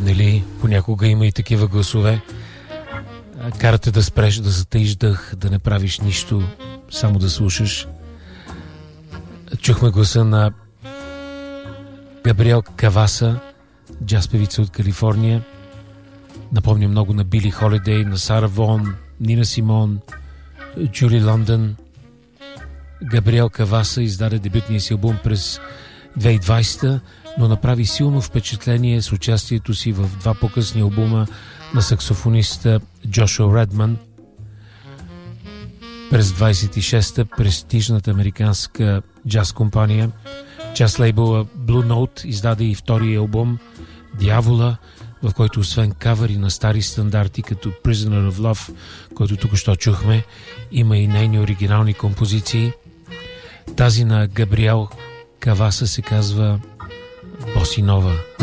Нали, понякога има и такива гласове. Карате да спреш, да затаиш дъх, да не правиш нищо, само да слушаш. Чухме гласа на Габриел Каваса, джаз певица от Калифорния. Напомня много на Били Холидей, на Сара Вон, Нина Симон, Джули Лондон. Габриел Каваса издаде дебютния си албум през 2020, но направи силно впечатление с участието си в два по-късни албума на саксофониста Джошуа Редман. През 26-та престижната американска джаз компания, джаз лейбъла Blue Note, издаде и втория албум Дявола, в който освен кавъри на стари стандарти като Prisoner of Love, който тук що чухме, има и нейни оригинални композиции. Тази на Габриел Каваса се казва Босинова.